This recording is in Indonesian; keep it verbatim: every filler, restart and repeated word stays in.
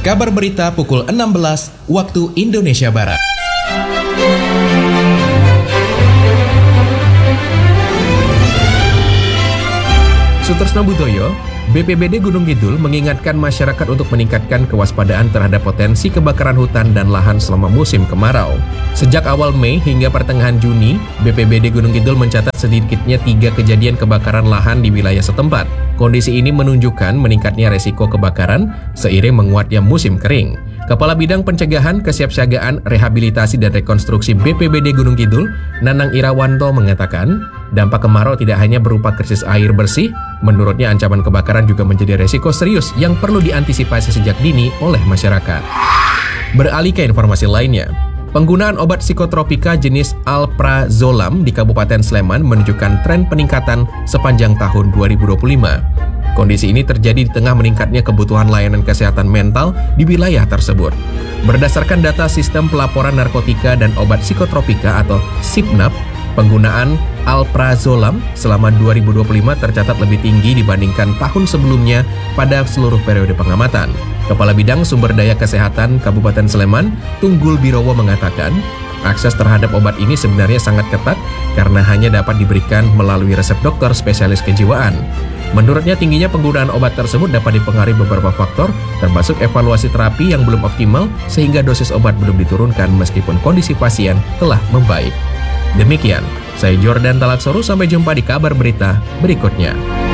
Kabar berita pukul enam belas waktu Indonesia Barat. Sutresno Budoyo, B P B D Gunung Kidul mengingatkan masyarakat untuk meningkatkan kewaspadaan terhadap potensi kebakaran hutan dan lahan selama musim kemarau. Sejak awal Mei hingga pertengahan Juni, B P B D Gunung Kidul mencatat sedikitnya tiga kejadian kebakaran lahan di wilayah setempat. Kondisi ini menunjukkan meningkatnya resiko kebakaran seiring menguatnya musim kering. Kepala Bidang Pencegahan, Kesiapsiagaan, Rehabilitasi dan Rekonstruksi B P B D Gunung Kidul, Nanang Irawanto mengatakan, dampak kemarau tidak hanya berupa krisis air bersih, menurutnya ancaman kebakaran juga menjadi resiko serius yang perlu diantisipasi sejak dini oleh masyarakat. Beralih ke informasi lainnya, penggunaan obat psikotropika jenis alprazolam di Kabupaten Sleman menunjukkan tren peningkatan sepanjang tahun dua ribu dua puluh lima. Kondisi ini terjadi di tengah meningkatnya kebutuhan layanan kesehatan mental di wilayah tersebut. Berdasarkan data Sistem Pelaporan Narkotika dan Obat Psikotropika atau SIPNAP, penggunaan alprazolam selama dua ribu dua puluh lima tercatat lebih tinggi dibandingkan tahun sebelumnya pada seluruh periode pengamatan. Kepala Bidang Sumber Daya Kesehatan Kabupaten Sleman, Tunggul Birowo mengatakan, akses terhadap obat ini sebenarnya sangat ketat karena hanya dapat diberikan melalui resep dokter spesialis kejiwaan. Menurutnya, tingginya penggunaan obat tersebut dapat dipengaruhi beberapa faktor, termasuk evaluasi terapi yang belum optimal sehingga dosis obat belum diturunkan meskipun kondisi pasien telah membaik. Demikian, saya Jordan Talaksoro, sampai jumpa di kabar berita berikutnya.